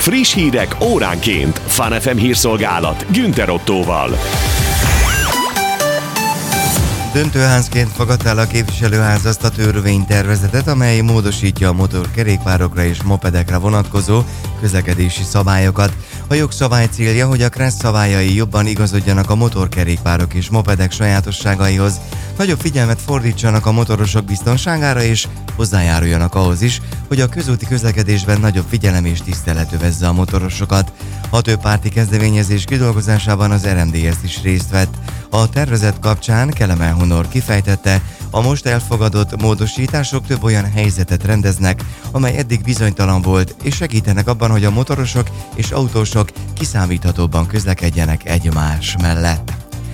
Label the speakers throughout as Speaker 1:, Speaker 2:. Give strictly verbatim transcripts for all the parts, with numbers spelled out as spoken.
Speaker 1: Friss hírek óránként. Fun ef em hírszolgálat Günther Ottóval.
Speaker 2: Döntőházként fogadta el a képviselőház azt a törvénytervezetet, amely módosítja a motorkerékpárokra és mopedekre vonatkozó közlekedési szabályokat. A jogszabály célja, hogy a KRESZ szabályai jobban igazodjanak a motorkerékpárok és mopedek sajátosságaihoz, nagyobb figyelmet fordítsanak a motorosok biztonságára és hozzájáruljanak ahhoz is, hogy a közúti közlekedésben nagyobb figyelem és tisztelet övezze a motorosokat. A több párti kezdeményezés kidolgozásában az er em dé es is részt vett. A tervezet kapcsán Kelemen Honor kifejtette, a most elfogadott módosítások több olyan helyzetet rendeznek, amely eddig bizonytalan volt, és segítenek abban, hogy a motorosok és autósok kiszámíthatóbban közlekedjenek egymás mellett.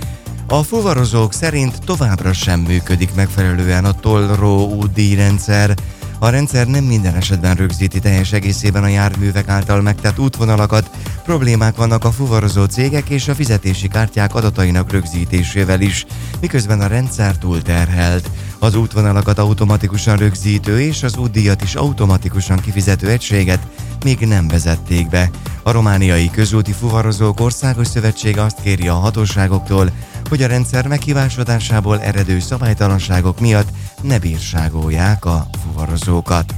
Speaker 2: A fuvarozók szerint továbbra sem működik megfelelően a tollró díjrendszer. A rendszer nem minden esetben rögzíti teljes egészében a járművek által megtett útvonalakat, problémák vannak a fuvarozó cégek és a fizetési kártyák adatainak rögzítésével is, miközben a rendszer túlterhelt. Az útvonalakat automatikusan rögzítő és az útdíjat is automatikusan kifizető egységet még nem vezették be. A romániai közúti fuvarozók országos szövetsége azt kéri a hatóságoktól, hogy a rendszer meghibásodásából eredő szabálytalanságok miatt ne bírságolják a fuvarozókat.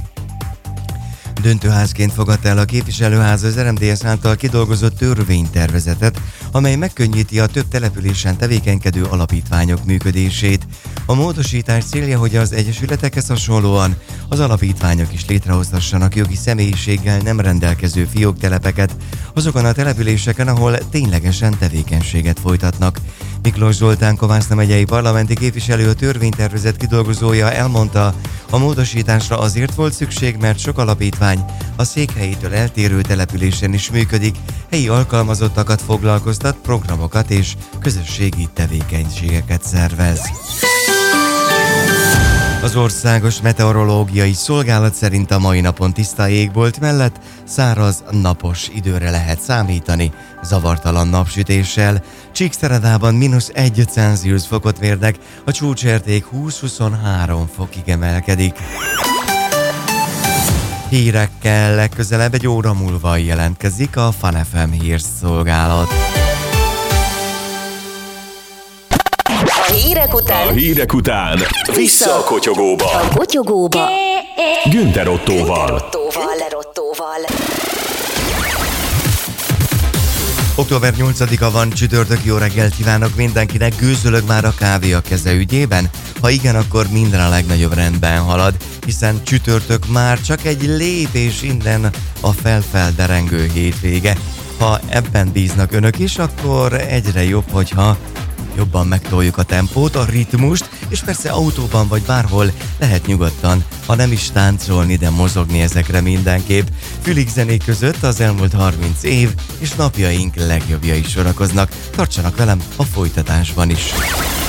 Speaker 2: Döntőházként fogadta el a képviselőház az er em dé es által kidolgozott törvénytervezetet, amely megkönnyíti a több településen tevékenykedő alapítványok működését. A módosítás célja, hogy az egyesületekhez hasonlóan az alapítványok is létrehozhassanak jogi személyiséggel nem rendelkező fióktelepeket azokon a településeken, ahol ténylegesen tevékenységet folytatnak. Miklós Zoltán Kovászna megyei parlamenti képviselő, a törvénytervezet kidolgozója elmondta, a módosításra azért volt szükség, mert sok alapítvány a székhelyétől eltérő településen is működik, helyi alkalmazottakat foglalkoztat, programokat és közösségi tevékenységeket szervez. Az Országos Meteorológiai Szolgálat szerint a mai napon tiszta égbolt mellett száraz, napos időre lehet számítani, zavartalan napsütéssel. Csíkszeredában mínusz egy Celsius fokot mérnek, a csúcsérték húsz-huszonhárom fokig emelkedik. Hírekkel legközelebb egy óra múlva jelentkezik a Fun ef em hírszolgálat.
Speaker 3: A hírek után.
Speaker 1: A hírek után. Vissza a kotyogóba.
Speaker 3: A kotyogóba.
Speaker 1: Günther Ottóval.
Speaker 3: Ottóval.
Speaker 2: október nyolcadika van, csütörtök, jó reggelt kívánok mindenkinek, gőzölög már a kávé a keze ügyében? Ha igen, akkor minden a legnagyobb rendben halad, hiszen csütörtök már csak egy lépés innen a felfelderengő hétvége. Ha ebben bíznak önök is, akkor egyre jobb, hogyha jobban megtoljuk a tempót, a ritmust, és persze autóban vagy bárhol lehet nyugodtan, ha nem is táncolni, de mozogni ezekre mindenképp. Fülig zenék között az elmúlt harminc év és napjaink legjobbjai sorakoznak. Tartsanak velem a folytatásban is!